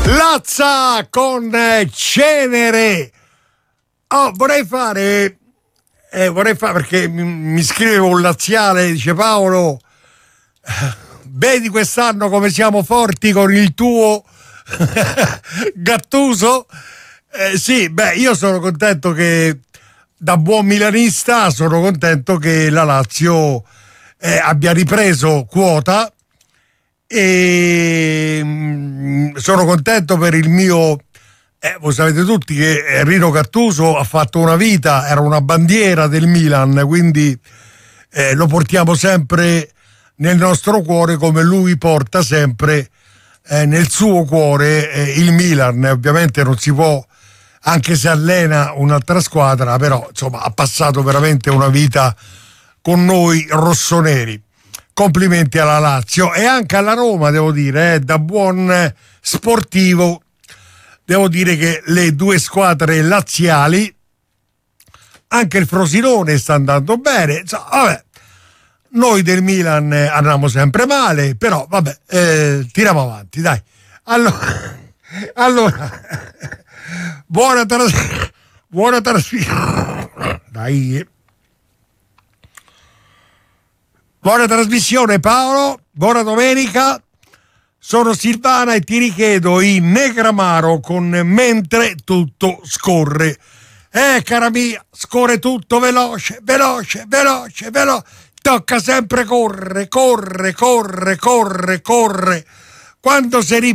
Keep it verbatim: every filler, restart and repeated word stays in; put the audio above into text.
Lazza con Cenere. Oh, vorrei fare eh, vorrei fare perché mi, mi scrive un laziale, dice: Paolo, vedi quest'anno come siamo forti con il tuo Gattuso? Eh, sì, beh, io sono contento che, da buon milanista, sono contento che la Lazio eh, abbia ripreso quota, e mh, sono contento per il mio eh, voi sapete tutti che Rino Gattuso ha fatto una vita, era una bandiera del Milan, quindi eh, lo portiamo sempre nel nostro cuore, come lui porta sempre eh, nel suo cuore eh, il Milan. Ovviamente non si può, anche se allena un'altra squadra, però insomma ha passato veramente una vita con noi rossoneri. Complimenti alla Lazio e anche alla Roma, devo dire, eh, da buon sportivo devo dire che le due squadre laziali, anche il Frosinone sta andando bene, insomma, vabbè, noi del Milan andiamo sempre male, però vabbè, eh, tiriamo avanti, dai. Allora, allora buona tras- buona trasmissione, dai. Buona trasmissione Paolo, buona domenica. Sono Silvana e ti richiedo in Negramaro con Mentre tutto scorre. Eh, cara mia, scorre tutto veloce, veloce, veloce, veloce. Tocca sempre correre, correre, correre, correre, correre. Quando sei